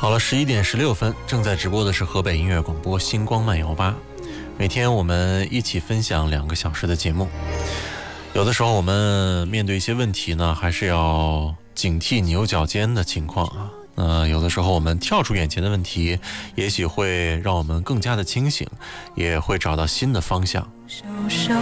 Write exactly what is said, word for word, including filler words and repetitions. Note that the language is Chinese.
好了，十一点十六分，正在直播的是河北音乐广播星光漫游吧。每天我们一起分享两个小时的节目。有的时候我们面对一些问题呢，还是要警惕牛角尖的情况啊。呃，有的时候我们跳出眼前的问题，也许会让我们更加的清醒，也会找到新的方向。 手手